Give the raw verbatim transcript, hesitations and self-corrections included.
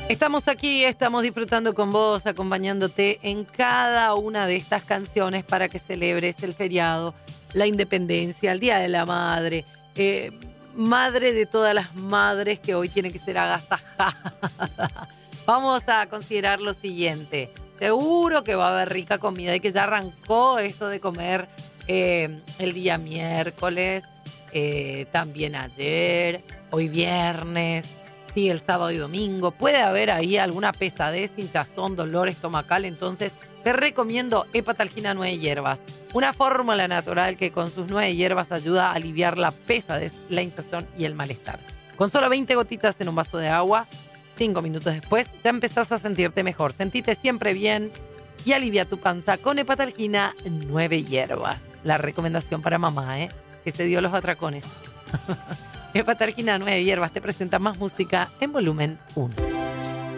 Estamos aquí, estamos disfrutando con vos, acompañándote en cada una de estas canciones para que celebres el feriado, la independencia, el Día de la Madre, eh, madre de todas las madres que hoy tiene que ser agasajada. Vamos a considerar lo siguiente. Seguro que va a haber rica comida y que ya arrancó esto de comer eh, el día miércoles, eh, también ayer, hoy viernes. Sí, el sábado y domingo. Puede haber ahí alguna pesadez, hinchazón, dolor estomacal. Entonces, te recomiendo Hepatalgina nueve hierbas. Una fórmula natural que con sus nueve hierbas ayuda a aliviar la pesadez, la hinchazón y el malestar. Con solo veinte gotitas en un vaso de agua, cinco minutos después, ya empezás a sentirte mejor. Sentite siempre bien y alivia tu panza con Hepatalgina nueve hierbas. La recomendación para mamá, ¿eh? Que se dio los atracones. Hepatalgina nueve hierbas te presenta más música en volumen uno.